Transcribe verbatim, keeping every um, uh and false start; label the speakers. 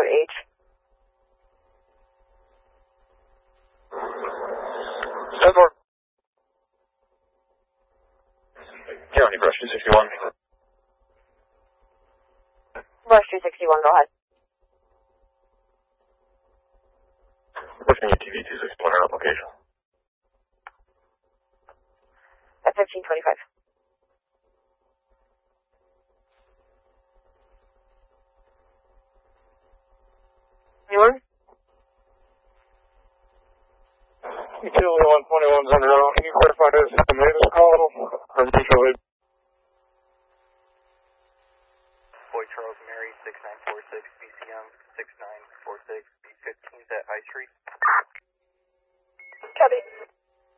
Speaker 1: H.
Speaker 2: ten four. County Brush two sixty-one.
Speaker 1: Brush two sixty-one, go ahead.
Speaker 2: Pushing U T V two sixty-one on application.
Speaker 1: At fifteen twenty-five. Anyone?
Speaker 2: Utility one twenty-one is under route. Can you clarify this estimated?